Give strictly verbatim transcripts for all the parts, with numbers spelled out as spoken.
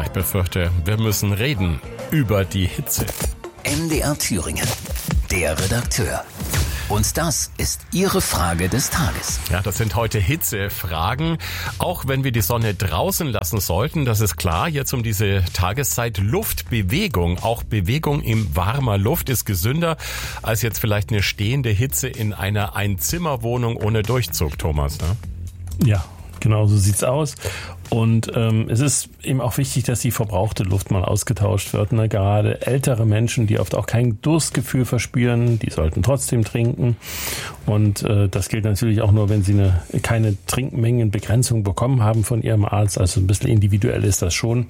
ich befürchte, wir müssen reden über die Hitze. M D R Thüringen, der Redakteur. Und das ist Ihre Frage des Tages. Ja, das sind heute Hitzefragen. Auch wenn wir die Sonne draußen lassen sollten, das ist klar, jetzt um diese Tageszeit Luftbewegung. Auch Bewegung in warmer Luft ist gesünder als jetzt vielleicht eine stehende Hitze in einer Einzimmerwohnung ohne Durchzug, Thomas, ne? Ja, genau so sieht's aus. Und ähm, es ist eben auch wichtig, dass die verbrauchte Luft mal ausgetauscht wird. Ne? Gerade ältere Menschen, die oft auch kein Durstgefühl verspüren, die sollten trotzdem trinken. Und äh, das gilt natürlich auch nur, wenn sie eine keine Trinkmengenbegrenzung bekommen haben von ihrem Arzt. Also ein bisschen individuell ist das schon.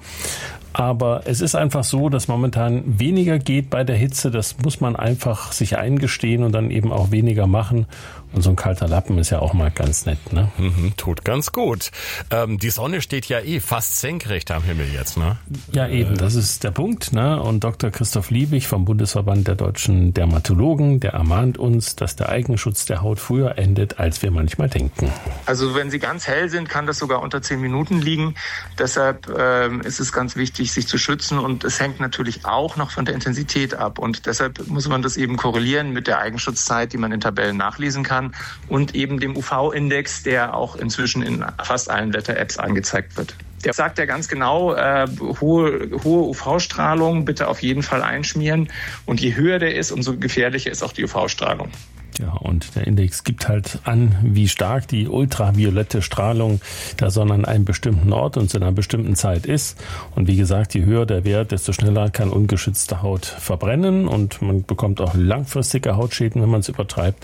Aber es ist einfach so, dass momentan weniger geht bei der Hitze. Das muss man einfach sich eingestehen und dann eben auch weniger machen. Und so ein kalter Lappen ist ja auch mal ganz nett, ne? Mhm, tut ganz gut. Ähm, die Sonne steht ja eh fast senkrecht am Himmel jetzt, ne? Ja, eben, das ist der Punkt, ne? Und Doktor Christoph Liebig vom Bundesverband der deutschen Dermatologen, der ermahnt uns, dass der Eigenschutz der Haut früher endet, als wir manchmal denken. Also wenn sie ganz hell sind, kann das sogar unter zehn Minuten liegen. Deshalb ähm, ist es ganz wichtig, sich zu schützen. Und es hängt natürlich auch noch von der Intensität ab. Und deshalb muss man das eben korrelieren mit der Eigenschutzzeit, die man in Tabellen nachlesen kann. Und eben dem U V-Index, der auch inzwischen in fast allen Wetter-Apps angezeigt wird. Der sagt ja ganz genau, äh, hohe, hohe U V-Strahlung bitte auf jeden Fall einschmieren. Und je höher der ist, umso gefährlicher ist auch die U V-Strahlung. Ja, und der Index gibt halt an, wie stark die ultraviolette Strahlung der Sonne an einem bestimmten Ort und zu einer bestimmten Zeit ist. Und wie gesagt, je höher der Wert, desto schneller kann ungeschützte Haut verbrennen und man bekommt auch langfristige Hautschäden, wenn man es übertreibt.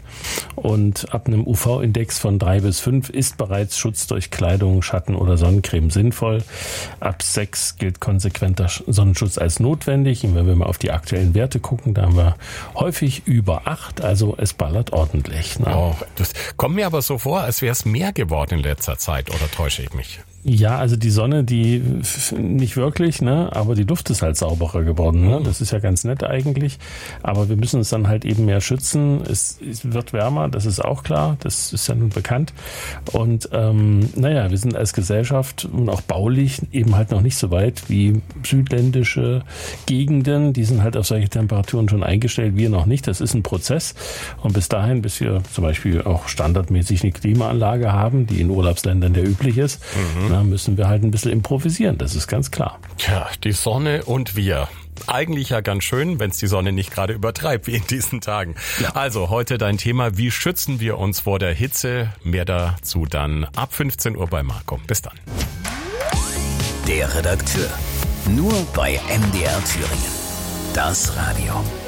Und ab einem U V-Index von drei bis fünf ist bereits Schutz durch Kleidung, Schatten oder Sonnencreme sinnvoll. Ab sechs gilt konsequenter Sonnenschutz als notwendig. Und wenn wir mal auf die aktuellen Werte gucken, da haben wir häufig über acht, also es ballert ordentlich. Ne? Oh, das kommt mir aber so vor, als wäre es mehr geworden in letzter Zeit, oder täusche ich mich? Ja, also die Sonne, die nicht wirklich, ne, aber die Luft ist halt sauberer geworden, ne? Das ist ja ganz nett eigentlich, aber wir müssen uns dann halt eben mehr schützen. Es, es wird wärmer, das ist auch klar, das ist ja nun bekannt. Und ähm, naja, wir sind als Gesellschaft und auch baulich eben halt noch nicht so weit wie südländische Gegenden. Die sind halt auf solche Temperaturen schon eingestellt, wir noch nicht. Das ist ein Prozess. Und bis dahin, bis wir zum Beispiel auch standardmäßig eine Klimaanlage haben, die in Urlaubsländern der üblich ist, mhm. Da müssen wir halt ein bisschen improvisieren, das ist ganz klar. Tja, die Sonne und wir. Eigentlich ja ganz schön, wenn es die Sonne nicht gerade übertreibt, wie in diesen Tagen. Ja. Also heute dein Thema, wie schützen wir uns vor der Hitze? Mehr dazu dann ab fünfzehn Uhr bei Marco. Bis dann. Der Redakteur. Nur bei M D R Thüringen. Das Radio.